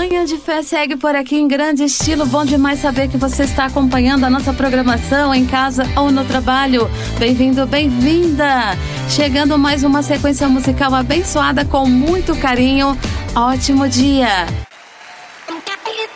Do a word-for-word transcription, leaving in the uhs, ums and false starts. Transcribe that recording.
Manhã de Fé segue por aqui em grande estilo. Bom demais saber que você está acompanhando a nossa programação em casa ou no trabalho. Bem-vindo, bem-vinda! Chegando mais uma sequência musical abençoada com muito carinho. Ótimo dia!